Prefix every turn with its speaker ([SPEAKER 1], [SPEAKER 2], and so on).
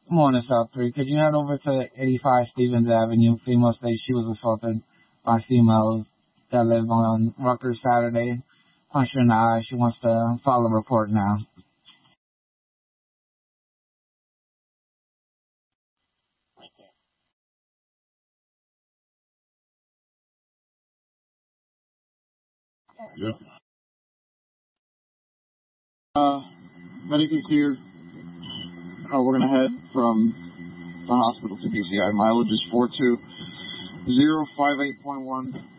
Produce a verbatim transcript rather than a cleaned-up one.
[SPEAKER 1] Morning, South three. Could you head over to eighty-five Stevens Avenue? Female states she was assaulted by females that live on Rutgers Saturday. Punched her in the eye. She wants to file a report now.
[SPEAKER 2] Yep. Uh, medically cleared. Uh, we're going to head from the hospital to B C I. Mileage is four two zero five eight point one.